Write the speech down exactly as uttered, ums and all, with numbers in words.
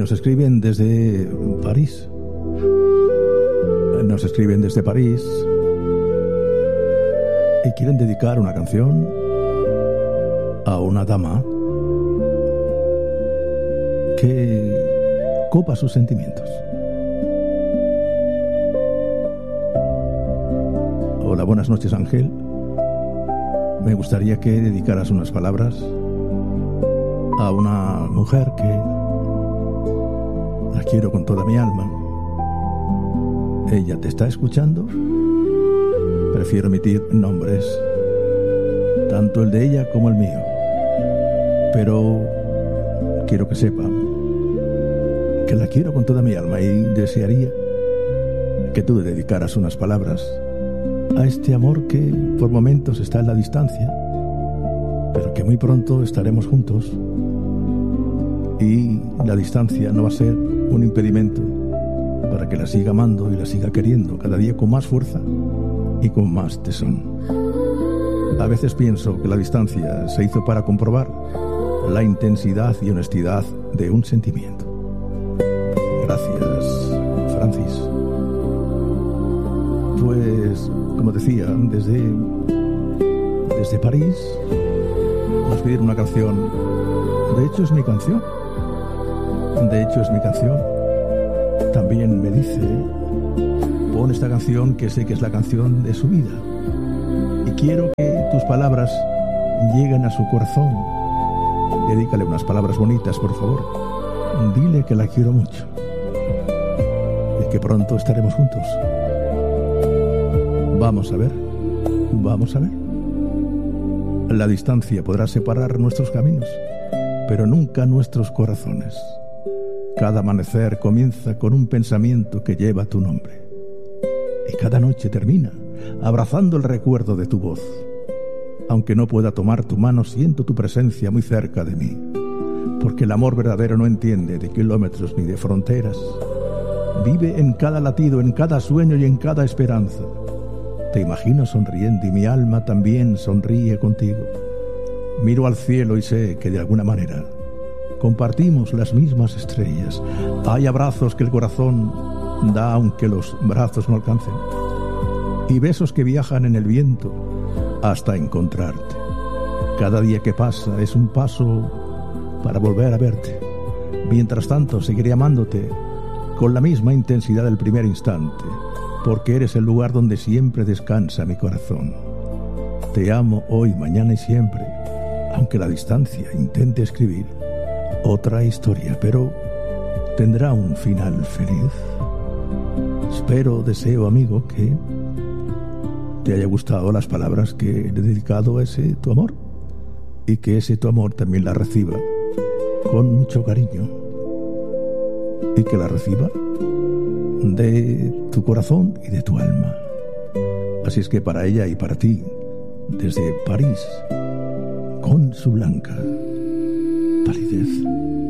nos escriben desde París. Nos escriben desde París y quieren dedicar una canción a una dama que copa sus sentimientos. Hola, buenas noches, Ángel. Me gustaría que dedicaras unas palabras a una mujer que la quiero con toda mi alma. Ella te está escuchando. Prefiero omitir nombres, tanto el de ella como el mío, pero quiero que sepa que la quiero con toda mi alma y desearía que tú le dedicaras unas palabras a este amor que por momentos está en la distancia, pero que muy pronto estaremos juntos, y la distancia no va a ser un impedimento para que la siga amando y la siga queriendo cada día con más fuerza y con más tesón. A veces pienso que la distancia se hizo para comprobar la intensidad y honestidad de un sentimiento. Gracias, Francis. Pues, como decía, desde, desde París nos piden una canción. De hecho, es mi canción. De hecho, es mi canción. También me dice: pon esta canción que sé que es la canción de su vida. Y quiero que tus palabras lleguen a su corazón. Dedícale unas palabras bonitas, por favor. Dile que la quiero mucho y que pronto estaremos juntos. Vamos a ver, vamos a ver. La distancia podrá separar nuestros caminos, pero nunca nuestros corazones. Cada amanecer comienza con un pensamiento que lleva tu nombre, y cada noche termina abrazando el recuerdo de tu voz. Aunque no pueda tomar tu mano, siento tu presencia muy cerca de mí, porque el amor verdadero no entiende de kilómetros ni de fronteras. Vive en cada latido, en cada sueño y en cada esperanza. Te imagino sonriendo y mi alma también sonríe contigo. Miro al cielo y sé que de alguna manera compartimos las mismas estrellas. Hay abrazos que el corazón da aunque los brazos no alcancen, y besos que viajan en el viento hasta encontrarte. Cada día que pasa es un paso para volver a verte. Mientras tanto, seguiré amándote con la misma intensidad del primer instante, porque eres el lugar donde siempre descansa mi corazón. Te amo hoy, mañana y siempre, aunque la distancia intente escribir otra historia, pero tendrá un final feliz. Espero, deseo, amigo, que te haya gustado las palabras que le he dedicado a ese tu amor, y que ese tu amor también la reciba con mucho cariño, y que la reciba de tu corazón y de tu alma. Así es que para ella y para ti, desde París, con su blanca palidez.